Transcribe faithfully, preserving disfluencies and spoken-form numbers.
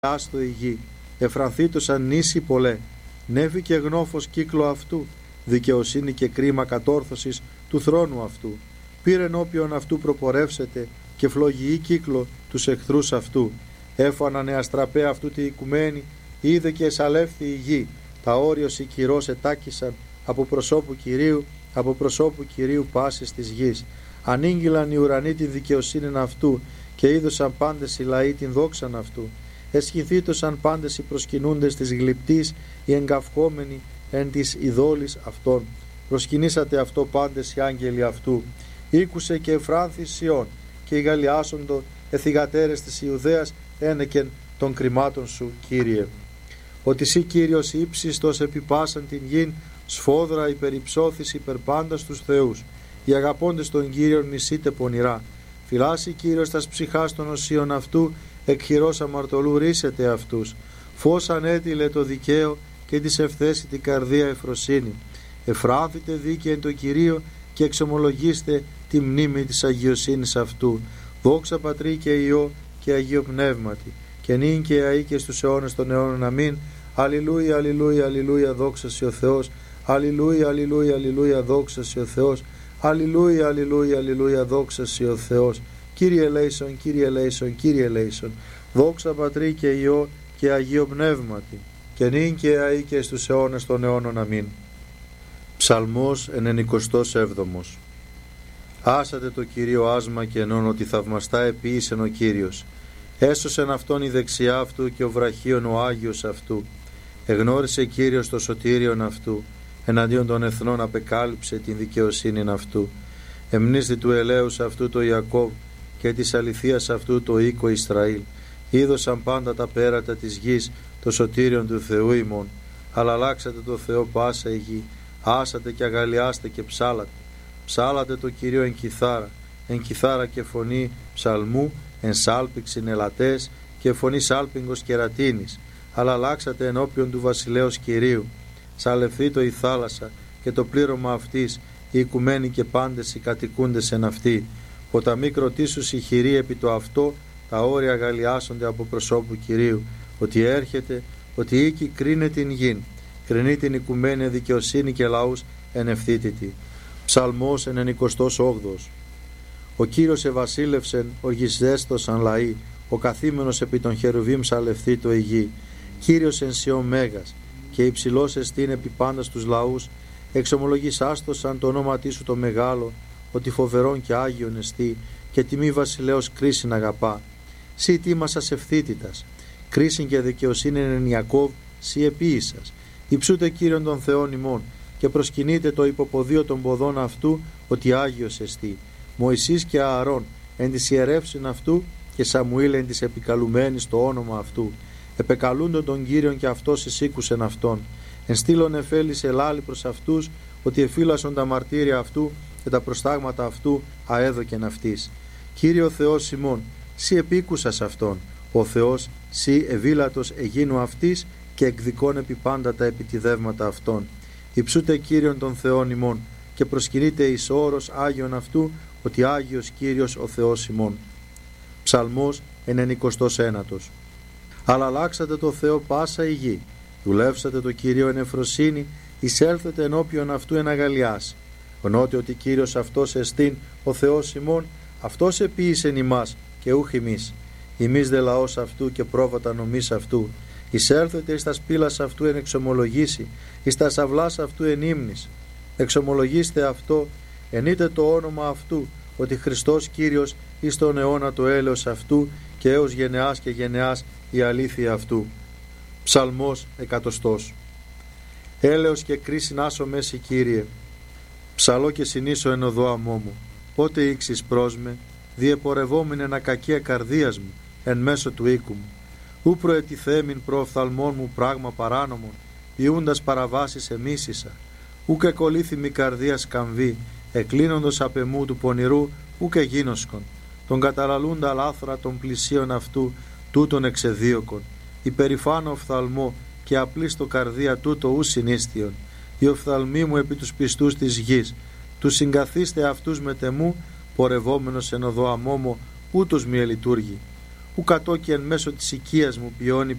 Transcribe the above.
άστο η γη, εφρανθήτωσαν νήσι πολλέ, νέφη και γνώφος κύκλο αυτού, δικαιοσύνη και κρίμα κατόρθωσης του θρόνου αυτού. Πήρε ενώπιον αυτού προπορεύσετε και φλογιή κύκλο τους εχθρούς αυτού. Έφαναν αστραπέ αυτού τη οικουμένη, είδε και εσαλεύθη η γη. Τα όριος οι κυρός ετάκησαν από προσώπου Κυρίου, από προσώπου Κυρίου πάσης της γης. Ανήγγυλαν οι ουρανοί τη δικαιοσύνη αυτού και είδωσαν πάντες οι λαοί την δόξαν αυτού. Εσχυνθήτωσαν πάντες οι προσκυνούντες της γλυπτής, οι εγκαυχόμενοι εν της ειδόλης αυτών. Προσκυνήσατε αυτό πάντες οι άγγελοι αυτού. Ήκουσε και εφράνθη Σιών και οι γαλλιάσοντο εθιγατέρες της Ιουδαίας ένεκεν των κρυμάτων σου, Κύριε. Ότι σύ Κύριος ύψιστος επιπάσαν την γην, σφόδρα υπερυψώθης υπερπάντας τους θεούς. Οι αγαπώντες των Κύριων νησίτε πονηρά. Φυλάσσει Κύριος τας ψυχάς των οσίων αυτού, εκ χειρός αμαρτωλού ρίσετε αυτούς. Φως ανέτειλε το δικαίο και της ευθέσει την καρδία ευφροσύνη. Εφράνθητε δίκαια εν το Κυρίο και εξομολογήστε τη μνήμη της αγιοσύνης αυτού. Δόξα Πατρί και Υιό και Αγίο Πνεύματι, και νυν και αεί και στους αιώνες των αιώνων. Αμήν. Αλληλούια, αλληλούια, αλληλούια, δόξα σοι ο Θεός. Αλληλούια, αλληλούια, αλληλούια, δόξα σοι ο Θεός. Αλληλούια, αλληλούια, αλληλούια, δόξα σοι ο Θεός. Κύριε ελέησον, Κύριε ελέησον, Κύριε ελέησον. Δόξα Πατρί και Υιό και Αγίο Πνεύματι, και νυν και αεί και στους αιώνες των αιώνων. Αμήν. Ψαλμός ενενηκοστός έβδομος. Άσατε το Κυρίο άσμα και ενών ότι θαυμαστά επίησεν ο Κύριος. Έσωσεν αυτόν η δεξιά αυτού και ο βραχίον ο Άγιος αυτού. Εγνώρισε Κύριος το σωτήριον αυτού. Εναντίον των εθνών απεκάλυψε την δικαιοσύνην αυτού. Εμνίστη του ελέους αυτού το Ιακώβ και της αληθείας αυτού το οίκο Ισραήλ. Είδωσαν πάντα τα πέρατα της γης το σωτήριον του Θεού ημών. Αλλά αλλάξατε το Θεό πάσα η γη. Άσατε και αγαλιάστε και ψάλατε. Ψάλατε το Κυρίο εν κιθάρα, εν κιθάρα και φωνή ψαλμού, εν σάλπιξιν ελατές και φωνή σάλπιγγος κερατίνης. Αλλά αλλάξατε ενώπιον του βασιλέως Κυρίου. Σαλευθήτω η θάλασσα και το πλήρωμα αυτής, οι οικουμένοι και πάντες οι κατοικούντες εν αυτή. Ποταμοί κροτήσους οι χειροί επί το αυτό, τα όρια αγαλιάσονται από προσώπου Κυρίου. Ότι έρχεται, ότι οίκη κρίνε την γην, κρινεί την οικουμένη δικαιοσύνη και λαούς εν ευθύτητη. Ψαλμός ενενηκοστός όγδοος. Ο Κύριος ευασίλευσεν, οργισδέστοσαν λαοί, ο καθήμενος επί των χερουβίμ ψαλευθήτω η γη. Κύριος εν Σιών μέγας, και υψηλός εστίν επί πάντας τους λαούς, εξομολογήσάστοσαν το όνομά σου το μεγάλο, ότι φοβερόν και άγιον εστί, και τιμή βασιλέως κρίσιν αγαπά. Σύ τίμασας ευθύτητας, κρίσιν και δικαιοσύνη εν Ιακώβ, σύ επίησας. Υψούτε Κύριον των Θεών ημών, και προσκυνείτε το υποποδίο των ποδών αυτού, ότι Άγιος εστί. Μωυσής και Ααρών εν της ιερεύσιν αυτού, και Σαμουήλ εν της επικαλουμένης το όνομα αυτού. Επεκαλούντον τον Κύριον και αυτός εισήκουσεν αυτόν. Εν στήλον εφέλης ελάλη προς αυτούς, ότι εφύλασον τα μαρτύρια αυτού και τα προστάγματα αυτού αέδοκεν αυτής. Κύριο Θεός ημών, σύ επίκουσας αυτόν. Ο Θεός, σύ ευήλατος εγίνου αυτής και εκδικών επί πάντα τα επιτιδεύματα αυτών. Υψούτε Κύριον των Θεών ημών και προσκυνείτε εις όρος Άγιον αυτού, ότι Άγιος Κύριος ο Θεός ημών. Ψαλμός ενενηκοστός ένατος. Αλλά αλλάξατε το Θεό πάσα η γη, δουλεύσατε το Κύριο εν ευφροσύνη, εισέλθετε ενώπιον αυτού εν αγαλιάσει. Γνώτε ότι Κύριος αυτός εστίν ο Θεός ημών, αυτός επίησεν ημάς και ούχ ημείς. Ημείς δε λαός αυτού και πρόβατα νομής αυτού. Εισέλθετε εις τα σπήλας αυτού εν εξομολογήσει, εις τα σαυλάς αυτού εν ύμνης. Εξομολογήστε αυτό, ενείτε το όνομα αυτού, ότι Χριστός Κύριος εις τον αιώνα το έλεος αυτού και έως γενεάς και γενεάς η αλήθεια αυτού. Ψαλμός εκατοστός. Έλεος και κρίσιν άσο μέση Κύριε, ψαλώ και συνήσω εν οδό αμώ μου. Πότε ήξεις προς με, διεπορευόμην εν ακακία καρδίας μου, εν μέσω του οίκου μου. Ού προετιθέμην προοφθαλμών μου πράγμα παράνομον, ποιούντας παραβάσεις εμίσησα. Ού και κολλήθη μη καρδία σκαμβή, εκλίνοντος απ' εμού του πονηρού, ού και γίνοσκον. Τον καταλαλούντα λάθρα των πλησίων αυτού, τούτον εξεδίωκον. Υπερηφάνω οφθαλμό και απλή στο καρδία τούτο ου συνίστιον. Οι οφθαλμοί μου επί τους πιστούς της γης, τους συγκαθίστε αυτούς με τεμού, πορευόμενος εν οδό αμόμο, ούτως μη ελειτουργεί. που κατόκι εν μέσω της οικίας μου πιώνει